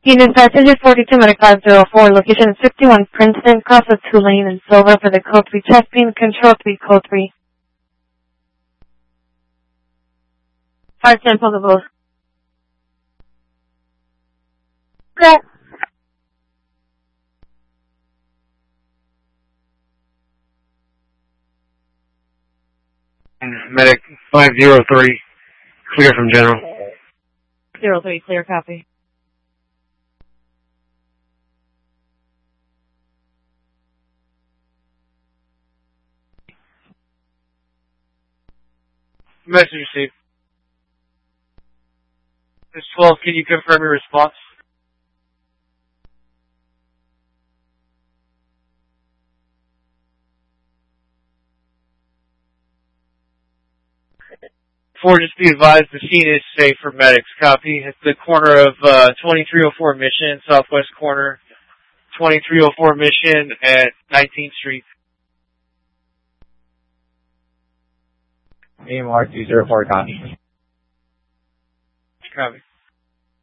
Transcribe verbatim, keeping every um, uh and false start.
Unit passenger forty-two Medic five zero four, location fifty-one Princeton, cross of Tulane and Silver for the code three, check beam, control three, code three. five ten for the both. Correct. Medic five zero three, clear from General. Zero three, clear, copy. Message received. This twelve, can you confirm your response? Four, just be advised, the scene is safe for medics. Copy. It's the corner of uh, twenty-three oh four Mission, southwest corner, twenty-three oh four Mission at nineteenth Street. A M R two zero four, copy. Copy.